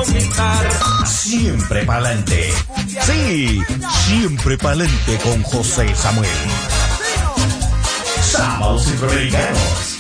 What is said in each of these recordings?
conquistar. Siempre pa'lante. Sí, siempre pa'lante con José Samuel. Sábados Centroamericanos.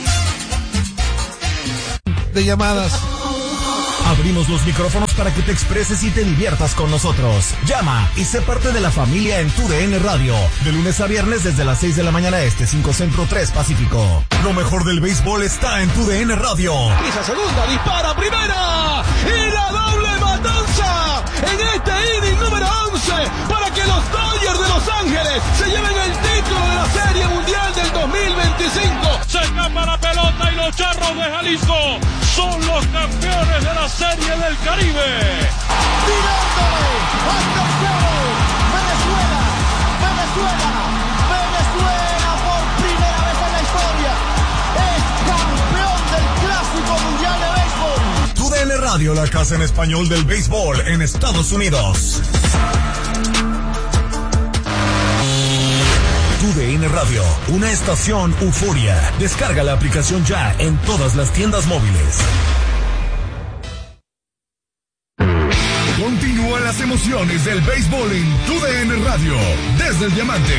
De llamadas. Abrimos los micrófonos para que te expreses y te diviertas con nosotros. Llama y sé parte de la familia en TUDN Radio. De lunes a viernes desde las 6 de la mañana este, 5 Centro, 3 Pacífico. Lo mejor del béisbol está en TUDN Radio. Pisa segunda, dispara primera. Y la doble matanza en este inning número 11 para que los Dodgers de Los Ángeles se lleven el título de la Serie Mundial del 2025. Se escapa la pelota y los Charros de Jalisco son los campeones de la Serie del Caribe. Tirándole al tercero. Venezuela por primera vez en la historia es campeón del Clásico Mundial de Béisbol. TUDN Radio, la casa en español del béisbol en Estados Unidos. TUDN Radio, una estación euforia. Descarga la aplicación ya en todas las tiendas móviles. Continúan las emociones del béisbol en TUDN Radio, desde el Diamante.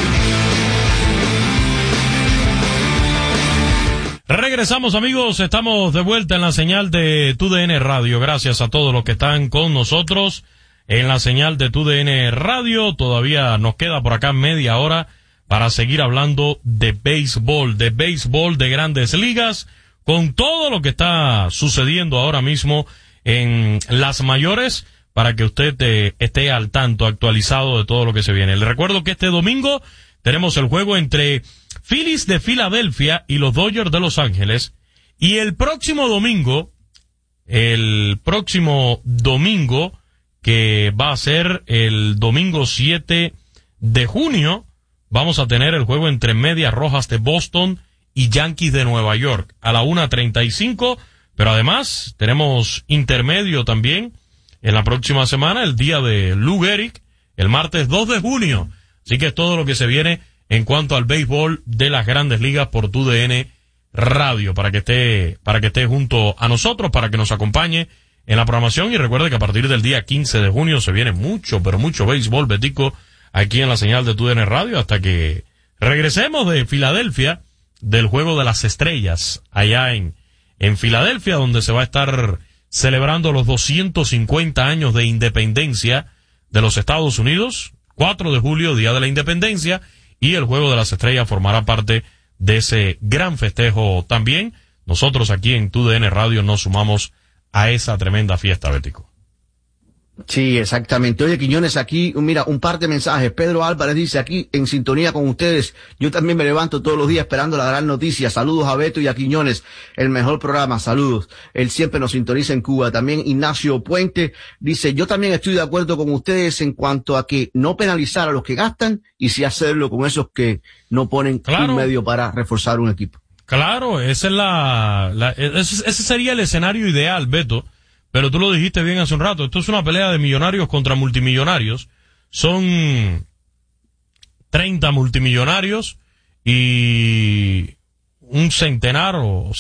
Regresamos, amigos, estamos de vuelta en la señal de TUDN Radio. Gracias a todos los que están con nosotros en la señal de TUDN Radio. Todavía nos queda por acá media hora para seguir hablando de béisbol de Grandes Ligas, con todo lo que está sucediendo ahora mismo en las mayores, para que usted esté al tanto, actualizado de todo lo que se viene. Le recuerdo que este domingo tenemos el juego entre Phillies de Filadelfia y los Dodgers de Los Ángeles, y el próximo domingo, que va a ser el domingo 7 de junio, vamos a tener el juego entre Medias Rojas de Boston y Yankees de Nueva York a la 1:35, pero además tenemos intermedio también en la próxima semana, el día de Lou Gehrig, el martes 2 de junio. Así que es todo lo que se viene en cuanto al béisbol de las Grandes Ligas por TUDN Radio, para que esté junto a nosotros, para que nos acompañe en la programación. Y recuerde que a partir del día 15 de junio se viene mucho, pero mucho béisbol, Betico, aquí en la señal de TUDN Radio, hasta que regresemos de Filadelfia, del Juego de las Estrellas, allá en Filadelfia, donde se va a estar celebrando los 250 años de independencia de los Estados Unidos, 4 de julio, Día de la Independencia, y el Juego de las Estrellas formará parte de ese gran festejo también. Nosotros aquí en TUDN Radio nos sumamos a esa tremenda fiesta, Betico. Sí, exactamente. Oye, Quiñones, aquí, mira, un par de mensajes. Pedro Álvarez dice, aquí en sintonía con ustedes, yo también me levanto todos los días esperando la gran noticia. Saludos a Beto y a Quiñones, el mejor programa, saludos. Él siempre nos sintoniza en Cuba. También Ignacio Puente dice, yo también estoy de acuerdo con ustedes en cuanto a que no penalizar a los que gastan y sí hacerlo con esos que no ponen un medio para reforzar un equipo. Claro, ese sería el escenario ideal, Beto. Pero tú lo dijiste bien hace un rato, esto es una pelea de millonarios contra multimillonarios. Son 30 multimillonarios y un centenar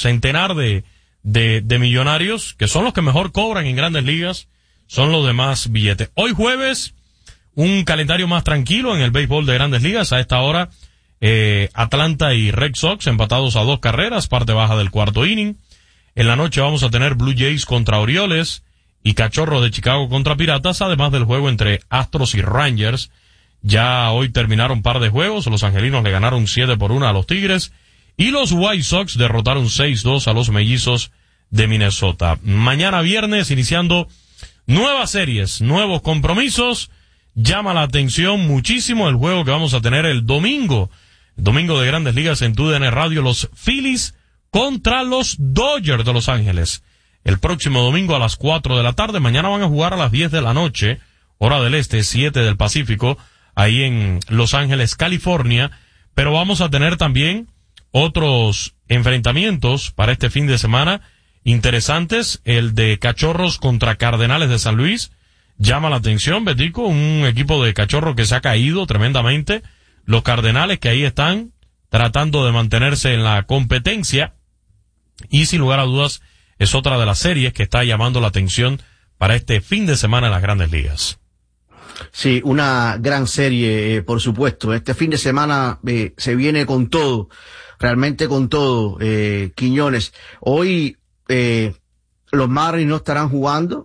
de millonarios, que son los que mejor cobran en Grandes Ligas, son los de más billetes. Hoy jueves, un calendario más tranquilo en el béisbol de Grandes Ligas. A esta hora, Atlanta y Red Sox empatados a 2 carreras, parte baja del cuarto inning. En la noche vamos a tener Blue Jays contra Orioles y Cachorros de Chicago contra Piratas, además del juego entre Astros y Rangers. Ya hoy terminaron un par de juegos, los angelinos le ganaron 7-1 a los Tigres y los White Sox derrotaron 6-2 a los Mellizos de Minnesota. Mañana viernes, iniciando nuevas series, nuevos compromisos. Llama la atención muchísimo el juego que vamos a tener el domingo de Grandes Ligas en TUDN Radio, los Phillies contra los Dodgers de Los Ángeles. El próximo domingo a las 4 de la tarde. Mañana van a jugar a las 10 de la noche, hora del este, 7 del Pacífico, ahí en Los Ángeles, California. Pero vamos a tener también otros enfrentamientos para este fin de semana interesantes. El de Cachorros contra Cardenales de San Luis. Llama la atención, Betico, un equipo de Cachorros que se ha caído tremendamente. Los Cardenales que ahí están tratando de mantenerse en la competencia. Y sin lugar a dudas, es otra de las series que está llamando la atención para este fin de semana en las Grandes Ligas. Sí, una gran serie, por supuesto. Este fin de semana se viene con todo, realmente con todo, Quiñones. Hoy los Marlins no estarán jugando.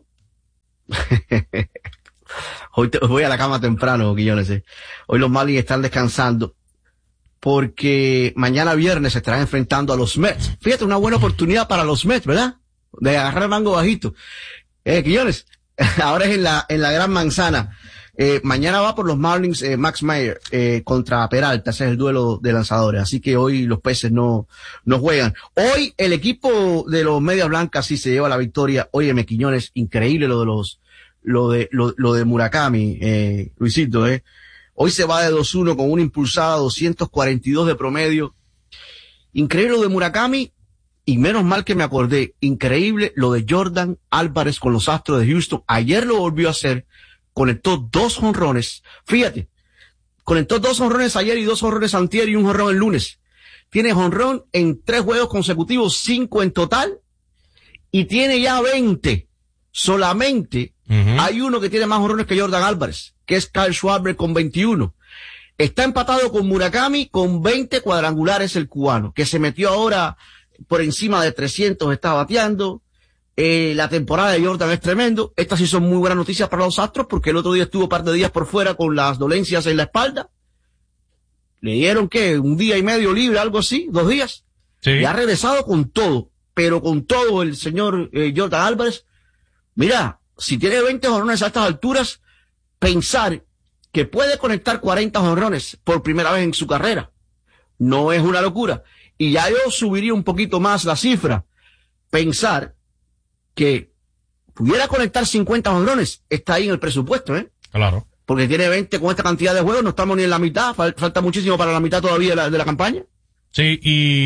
Hoy voy a la cama temprano, Quiñones. Hoy los Marlins están descansando porque mañana viernes se estarán enfrentando a los Mets. Fíjate, una buena oportunidad para los Mets, ¿verdad? De agarrar el mango bajito. Quiñones, ahora es en la Gran Manzana. Mañana va por los Marlins Max Meyer contra Peralta, ese es el duelo de lanzadores, así que hoy los Peces no juegan. Hoy el equipo de los Medias Blancas sí se lleva la victoria. Óyeme, Quiñones, increíble lo de Murakami, Luisito, Hoy se va de 2-1 con una impulsada 242 de promedio. Increíble lo de Murakami, y menos mal que me acordé, increíble lo de Jordan Álvarez con los Astros de Houston. Ayer lo volvió a hacer. Conectó 2 jonrones. Fíjate, conectó 2 jonrones ayer y 2 jonrones antier y un jonrón el lunes. Tiene jonrón en 3 juegos consecutivos, 5 en total, y tiene ya 20. Solamente hay uno que tiene más jonrones que Jordan Álvarez, que es Kyle Schwarber con 21. Está empatado con Murakami con 20 cuadrangulares el cubano, que se metió ahora por encima de 300, está bateando. La temporada de Jordan es tremendo. Estas sí son muy buenas noticias para los Astros, porque el otro día estuvo un par de días por fuera con las dolencias en la espalda. Le dieron, ¿qué? 1 día y medio libre, algo así, 2 días. Sí. Y ha regresado con todo, pero con todo el señor Jordan Álvarez. Mira, si tiene 20 jonrones a estas alturas, pensar que puede conectar 40 jonrones por primera vez en su carrera no es una locura. Y ya yo subiría un poquito más la cifra. Pensar que pudiera conectar 50 jonrones, está ahí en el presupuesto, Claro. Porque tiene 20 con esta cantidad de juegos, no estamos ni en la mitad, falta muchísimo para la mitad todavía de la campaña. Sí,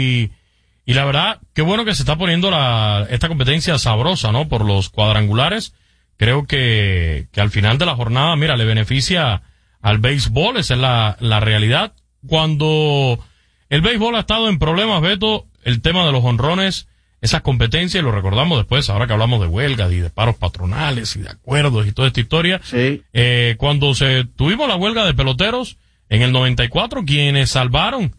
y la verdad, qué bueno que se está poniendo esta competencia sabrosa, ¿no? Por los cuadrangulares. Creo que al final de la jornada, mira, le beneficia al béisbol, esa es la realidad. Cuando el béisbol ha estado en problemas, Beto, el tema de los jonrones, esas competencias, y lo recordamos después, ahora que hablamos de huelgas y de paros patronales y de acuerdos y toda esta historia. Sí. Cuando tuvimos la huelga de peloteros en el 94, quienes salvaron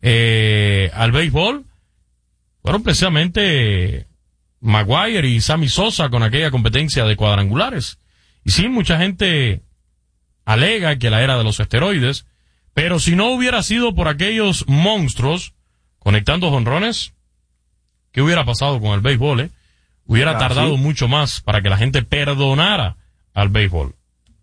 al béisbol fueron precisamente Maguire y Sammy Sosa con aquella competencia de cuadrangulares. Y sí, mucha gente alega que la era de los esteroides, pero si no hubiera sido por aquellos monstruos conectando jonrones, ¿qué hubiera pasado con el béisbol? Hubiera tardado mucho más para que la gente perdonara al béisbol.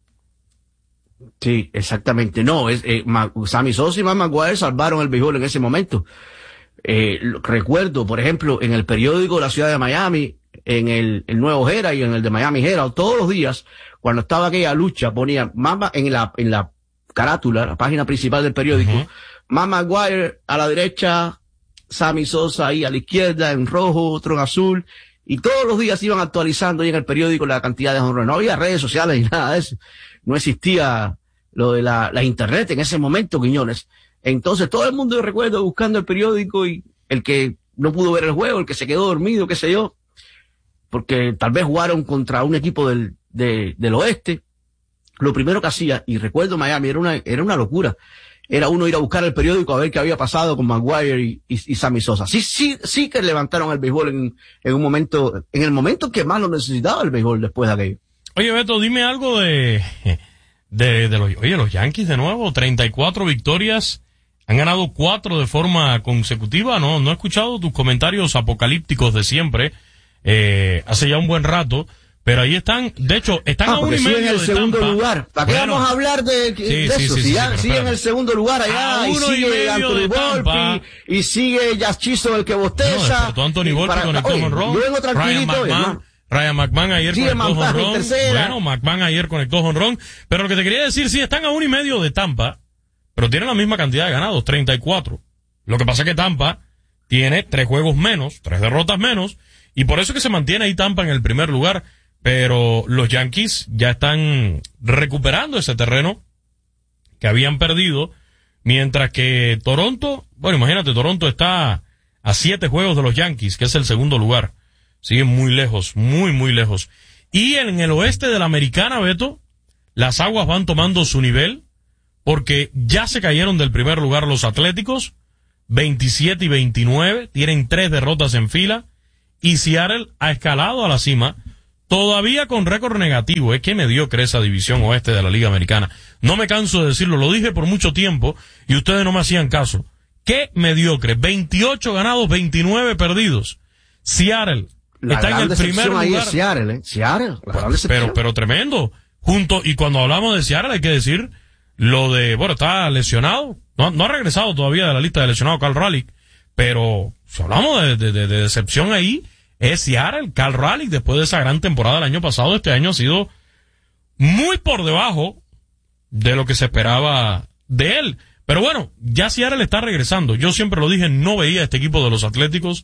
Sí, exactamente. No, Sammy Sosa y Maguire salvaron el béisbol en ese momento. Recuerdo, por ejemplo, en el periódico de la ciudad de Miami, en el Nuevo Herald y en el de Miami Herald, todos los días, cuando estaba aquella lucha, ponían en la carátula, la página principal del periódico, Maguire a la derecha, Sammy Sosa ahí a la izquierda, en rojo, otro en azul, y todos los días iban actualizando ahí en el periódico la cantidad de jonrones. No había redes sociales ni nada de eso. No existía lo de la internet en ese momento, Quiñones. Entonces todo el mundo, yo recuerdo, buscando el periódico, y el que no pudo ver el juego, el que se quedó dormido, qué sé yo, porque tal vez jugaron contra un equipo del oeste, lo primero que hacía, y recuerdo Miami, era una locura, era uno ir a buscar el periódico a ver qué había pasado con Maguire y Sammy Sosa. Sí que levantaron el béisbol en un momento, en el momento que más lo necesitaba el béisbol después de aquello. Oye, Beto, dime algo de los Yankees de nuevo, 34 victorias, han ganado 4 de forma consecutiva. No he escuchado tus comentarios apocalípticos de siempre, hace ya un buen rato, pero ahí están, de hecho, están a 1 y medio en el segundo lugar. ¿Para qué vamos a hablar de eso? Sigue en el segundo lugar allá, y sigue Anthony Volpe, y sigue Yaschizo, el que bosteza. No, Anthony Volpe conectó jonrón. Yo vengo tranquilito, Ryan McMahon ayer conectó jonrón. Bueno, McMahon ayer conectó jonrón. Pero lo que te quería decir, sí, están a 1 y medio de Tampa, pero tienen la misma cantidad de ganados, 34. Lo que pasa es que Tampa tiene 3 juegos menos, 3 derrotas menos, y por eso que se mantiene ahí Tampa en el primer lugar. Pero los Yankees ya están recuperando ese terreno que habían perdido, mientras que Toronto, bueno, imagínate, Toronto está a 7 juegos de los Yankees, que es el segundo lugar. siguen muy lejos, muy, muy lejos. Y en el oeste de la Americana, Beto, las aguas van tomando su nivel, porque ya se cayeron del primer lugar los Atléticos, 27 y 29, tienen 3 derrotas en fila, y Seattle ha escalado a la cima, todavía con récord negativo. Es que mediocre esa división oeste de la Liga Americana. No me canso de decirlo, lo dije por mucho tiempo, y ustedes no me hacían caso. Qué mediocre, 28 ganados, 29 perdidos. Seattle está en el primer lugar. Ahí es Seattle, Seattle, pero tremendo. Y cuando hablamos de Seattle hay que decir lo de, bueno, está lesionado, no ha regresado todavía de la lista de lesionados Cal Raleigh, pero si hablamos de decepción ahí, es Seattle. Cal Raleigh, después de esa gran temporada del año pasado, este año ha sido muy por debajo de lo que se esperaba de él. Pero bueno, ya Seattle está regresando. Yo siempre lo dije, no veía a este equipo de los Atléticos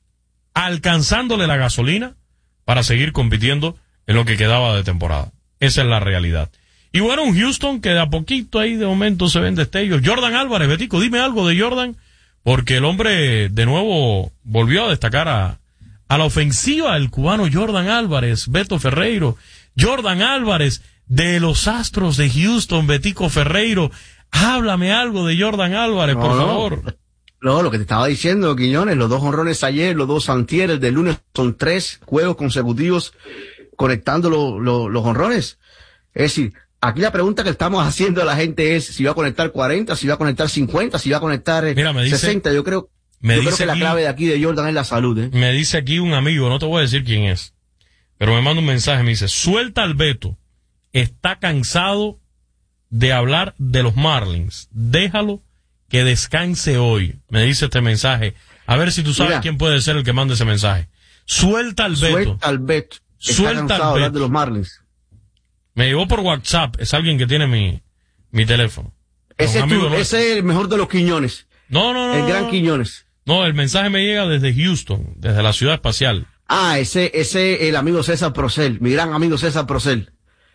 alcanzándole la gasolina para seguir compitiendo en lo que quedaba de temporada. Esa es la realidad. Y bueno, un Houston que de a poquito ahí de momento se ven destellos. Jordan Álvarez, Betico, dime algo de Jordan, porque el hombre de nuevo volvió a destacar a la ofensiva, el cubano Jordan Álvarez, Beto Ferreiro. Jordan Álvarez de los Astros de Houston, Betico Ferreiro. Háblame algo de Jordan Álvarez, por favor. No, lo que te estaba diciendo, Quiñones, los 2 jonrones ayer, los 2 antier, el del lunes, son 3 juegos consecutivos conectando los jonrones. Es decir, aquí la pregunta que estamos haciendo a la gente es si va a conectar 40, si va a conectar 50, si va a conectar 60. Yo creo que la clave de aquí de Jordan es la salud, ¿eh? Me dice aquí un amigo, no te voy a decir quién es, pero me manda un mensaje, me dice, suelta al Beto, está cansado de hablar de los Marlins, déjalo que descanse hoy, me dice este mensaje. A ver si tú sabes quién puede ser el que mande ese mensaje. Suelta al Beto. Suelta al Beto. Está cansado de hablar de los Marlins. Me llegó por WhatsApp, es alguien que tiene mi teléfono. Ese es el mejor de los Quiñones. No. El gran Quiñones. No, el mensaje me llega desde Houston, desde la ciudad espacial. Ah, el amigo César Procel, mi gran amigo César Procel.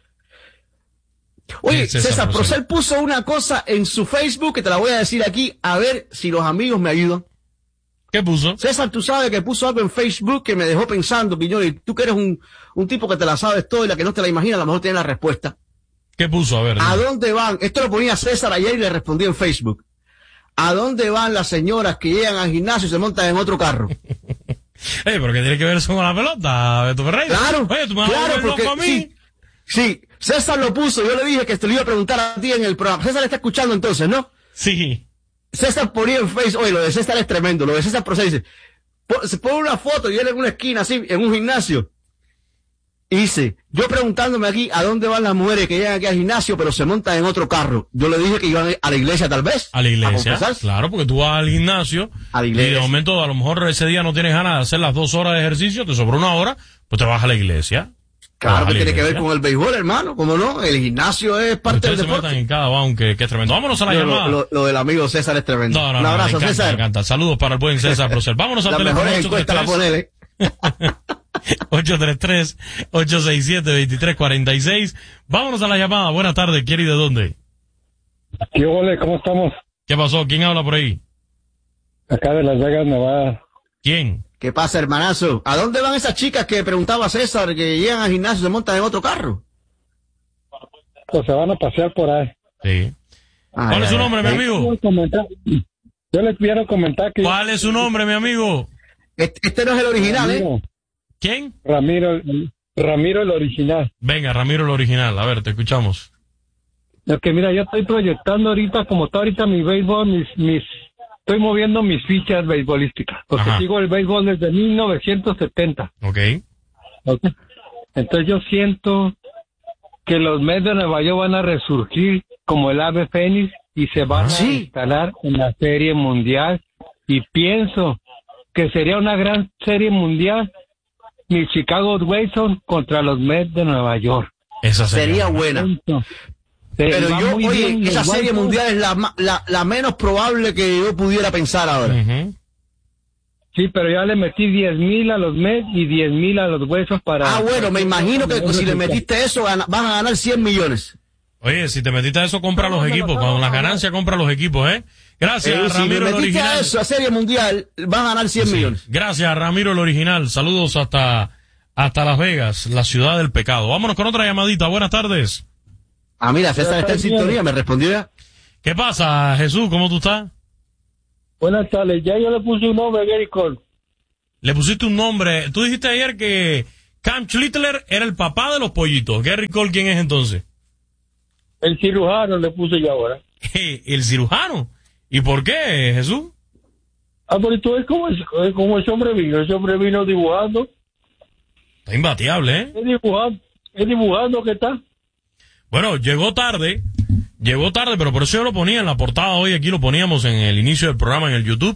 Oye, César Procel puso una cosa en su Facebook que te la voy a decir aquí, a ver si los amigos me ayudan. ¿Qué puso? César, tú sabes que puso algo en Facebook que me dejó pensando, Quiñones, tú que eres un tipo que te la sabes todo y la que no te la imaginas, a lo mejor tienes la respuesta. ¿Qué puso? A ver. ¿A dónde van? Esto lo ponía César ayer y le respondí en Facebook. ¿A dónde van las señoras que llegan al gimnasio y se montan en otro carro? ¿Pero qué tiene que ver eso con la pelota, Beto Ferreira? Claro, oye, ¿tú me vas a volver loco a mí? Sí, César lo puso, yo le dije que te lo iba a preguntar a ti en el programa. César está escuchando entonces, ¿no? Sí. César ponía en Facebook, oye, lo de César es tremendo, lo de César Procel dice, se pone una foto y él en una esquina así, en un gimnasio. Y dice, yo preguntándome aquí a dónde van las mujeres que llegan aquí al gimnasio, pero se montan en otro carro. Yo le dije que iban a la iglesia tal vez. A la iglesia, claro, porque tú vas al gimnasio y de momento a lo mejor ese día no tienes ganas de hacer las 2 horas de ejercicio, te sobró 1 hora, pues te vas a la iglesia. Claro que tiene que ver con el béisbol, hermano, ¿cómo no? El gimnasio es parte del deporte. Ustedes se metan en cada banco, que es tremendo. Vámonos a la llamada. Lo del amigo César es tremendo. No, un abrazo, me encanta, César. Me encanta. Saludos para el buen César Procel. Vámonos al teléfono. Las mejores encuestas la ponele. 833-867-2346. Vámonos a la llamada. Buenas tardes, ¿quién y de dónde? ¿Qué ole? ¿Cómo estamos? ¿Qué pasó? ¿Quién habla por ahí? Acá de Las Vegas, Nevada. ¿Quién? ¿Qué pasa, hermanazo? ¿A dónde van esas chicas que preguntaba César que llegan al gimnasio y se montan en otro carro? Pues se van a pasear por ahí. Sí. ¿Cuál es su nombre, mi amigo? Yo les quiero comentar que... ¿Cuál es su nombre, mi amigo? Este no es el original, Ramiro. ¿Quién? Ramiro el original. Venga, Ramiro el original. A ver, te escuchamos. Es que mira, yo estoy proyectando ahorita, como está ahorita mi béisbol, estoy moviendo mis fichas beisbolísticas, porque sigo el béisbol desde 1970. Okay. Entonces yo siento que los Mets de Nueva York van a resurgir como el ave fénix y se van a instalar en la Serie Mundial, y pienso que sería una gran Serie Mundial mi Chicago White Sox contra los Mets de Nueva York. Esa sería buena. Pero yo, oye, esa Serie Mundial es la menos probable que yo pudiera pensar ahora. Sí, pero ya le metí 10,000 a los Mets y 10,000 a los Huesos para... bueno, me imagino que si le metiste eso, van a ganar 100 millones. Oye, si te metiste a eso, compra los equipos. Cuando las ganancias, compra los equipos, ¿eh? Gracias, Ramiro el Original. A eso, a Serie Mundial, van a ganar 100 millones. Gracias, Ramiro el Original. Saludos hasta Las Vegas, la ciudad del pecado. Vámonos con otra llamadita. Buenas tardes. Mira, César está en sintonía, me respondió ya. ¿Qué pasa, Jesús? ¿Cómo tú estás? Buenas tardes. Ya yo le puse un nombre a Gary Cole. Le pusiste un nombre. Tú dijiste ayer que Cam Schlittler era el papá de los pollitos. Gary Cole, ¿quién es entonces? El cirujano le puse yo ahora. ¿El cirujano? ¿Y por qué, Jesús? Pero tú es como ese hombre vino. Ese hombre vino dibujando. Está imbateable, ¿eh? Es dibujando que está. Bueno, llegó tarde, pero por eso yo lo ponía en la portada hoy, aquí lo poníamos en el inicio del programa en el YouTube.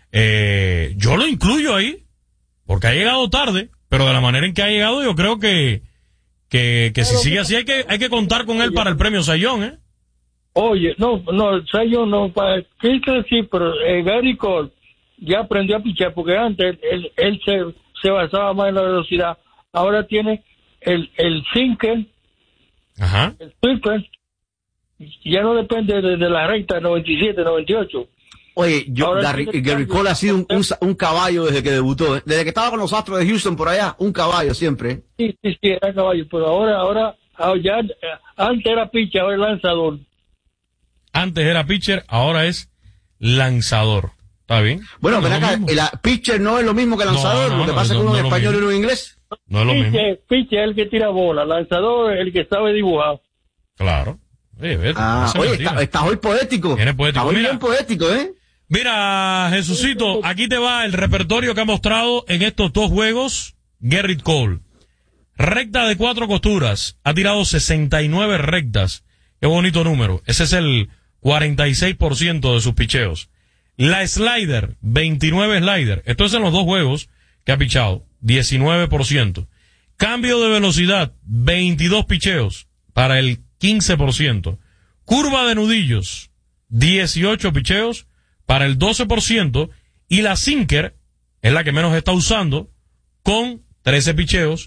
Yo lo incluyo ahí, porque ha llegado tarde, pero de la manera en que ha llegado yo creo que si sigue así hay que contar con él para el premio Sayón, ¿eh? Oye, no, Sayón no, para Cristo sí, pero Gary Cole ya aprendió a pichar, porque antes él se basaba más en la velocidad. Ahora tiene el sinker, ajá, el sweeper, ya no depende de la recta 97, 98. Oye, Gary Cole ha sido un caballo desde que debutó, desde que estaba con los Astros de Houston por allá, un caballo siempre. Sí, era caballo, pero ahora ya antes era pitcher, ahora es lanzador. Antes era pitcher, ahora es lanzador. ¿Está bien? Bueno, pero acá, el pitcher no es lo mismo que lanzador, lo que pasa es que uno en español y uno en inglés. No es lo mismo. Pitcher es el que tira bola, lanzador es el que sabe dibujar. Claro. Oye, estás hoy poético. Estás hoy bien poético, ¿eh? Mira, Jesucito, aquí te va el repertorio que ha mostrado en estos dos juegos Gerrit Cole. Recta de 4 costuras. Ha tirado 69 rectas. Qué bonito número. Ese es el 46% de sus picheos. La slider, 29 slider. Esto es en los dos juegos que ha pichado. 19%. Cambio de velocidad, 22 picheos para el 15%. Curva de nudillos, 18 picheos para el 12%. Y la sinker es la que menos está usando con 13 picheos,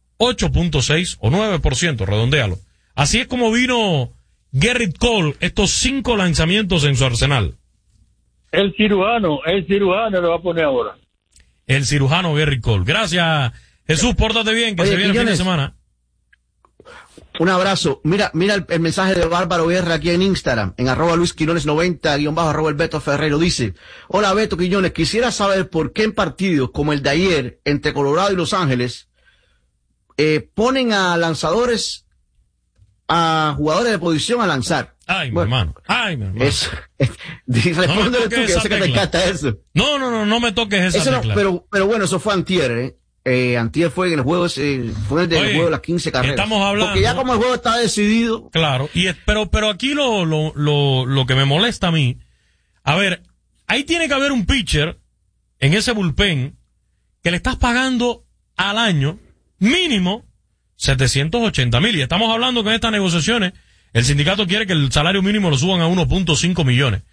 8.6 o 9%, redondéalo. Así es como vino Gerrit Cole estos 5 lanzamientos en su arsenal. El cirujano lo va a poner ahora. El cirujano Gerrit Cole. Gracias, Jesús, pórtate bien, que se viene el fin de semana. Un abrazo. Mira el mensaje de Bárbaro Guerra aquí en Instagram, en @LuisQuinones90, _ el Beto Ferrero. Dice: hola Beto Quiñones, quisiera saber por qué en partidos como el de ayer, entre Colorado y Los Ángeles, ponen a lanzadores, a jugadores de posición a lanzar. Ay, mi hermano. Eso. Respóndele tú, que yo sé que te encanta eso. No me toques esa tecla. Pero bueno, eso fue antier, antier fue en el juego, fue el del juego de las 15 carreras. Estamos hablando. Porque ya como el juego está decidido. Claro, pero aquí lo que me molesta a mí, a ver, ahí tiene que haber un pitcher en ese bullpen que le estás pagando al año mínimo 780,000. Y estamos hablando que en estas negociaciones el sindicato quiere que el salario mínimo lo suban a 1.5 millones.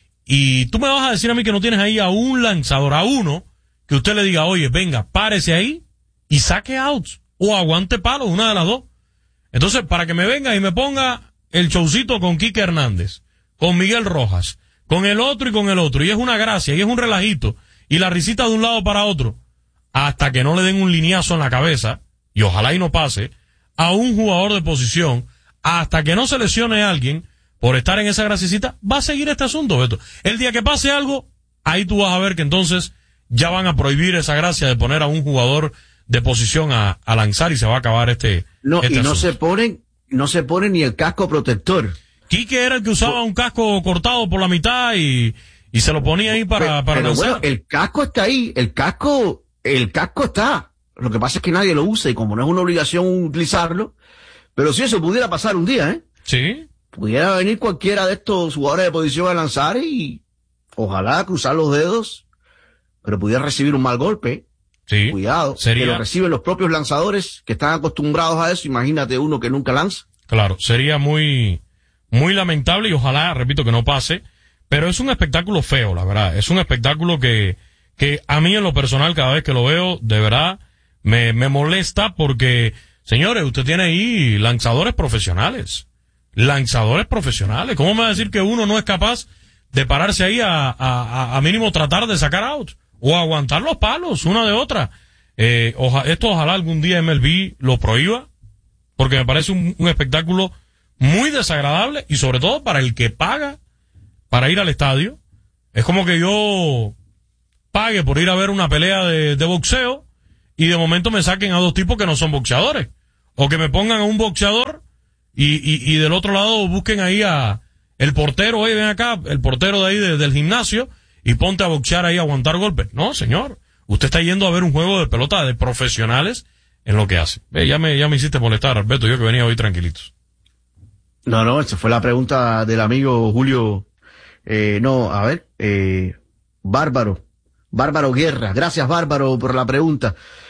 Y tú me vas a decir a mí que no tienes ahí a un lanzador, a uno, que usted le diga, oye, venga, párese ahí y saque outs o aguante palos, una de las dos. Entonces, para que me venga y me ponga el showcito con Quique Hernández, con Miguel Rojas, con el otro y con el otro, y es una gracia, y es un relajito, y la risita de un lado para otro, hasta que no le den un lineazo en la cabeza, y ojalá y no pase, a un jugador de posición, hasta que no se lesione a alguien por estar en esa gracicita, va a seguir este asunto, Beto. El día que pase algo, ahí tú vas a ver que entonces ya van a prohibir esa gracia de poner a un jugador de posición a lanzar y se va a acabar este asunto. No se pone ni el casco protector. Quique era el que usaba un casco cortado por la mitad y se lo ponía ahí para pero lanzar. Bueno, el casco está ahí, el casco está. Lo que pasa es que nadie lo usa y como no es una obligación utilizarlo, pero si eso pudiera pasar un día, Sí. Pudiera venir cualquiera de estos jugadores de posición a lanzar y ojalá cruzar los dedos, pero pudiera recibir un mal golpe. Sí. Cuidado, que lo reciben los propios lanzadores que están acostumbrados a eso. Imagínate uno que nunca lanza. Claro, sería muy, muy lamentable y ojalá, repito, que no pase, pero es un espectáculo feo, la verdad. Es un espectáculo que a mí en lo personal, cada vez que lo veo, de verdad, me molesta porque, señores, usted tiene ahí lanzadores profesionales. lanzadores profesionales. ¿Cómo me va a decir que uno no es capaz de pararse ahí a mínimo tratar de sacar out? O aguantar los palos, una de otra. Esto ojalá algún día MLB lo prohíba, porque me parece un espectáculo muy desagradable, y sobre todo para el que paga para ir al estadio. Es como que yo pague por ir a ver una pelea de boxeo y de momento me saquen a dos tipos que no son boxeadores. O que me pongan a un boxeador y del otro lado busquen ahí a el portero, oye, ven acá, el portero de ahí del gimnasio, y ponte a boxear ahí a aguantar golpes. No, señor. Usted está yendo a ver un juego de pelota de profesionales en lo que hace. Ya me hiciste molestar, Alberto, yo que venía hoy tranquilitos. No, esa fue la pregunta del amigo Julio. Bárbaro Guerra. Gracias, Bárbaro, por la pregunta.